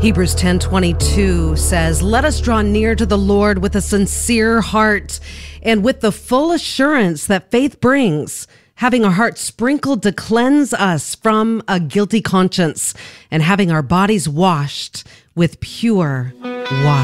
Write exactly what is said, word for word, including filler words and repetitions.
Hebrews ten twenty-two says, "Let us draw near to the Lord with a sincere heart and with the full assurance that faith brings, having our hearts sprinkled to cleanse us from a guilty conscience and having our bodies washed with pure water."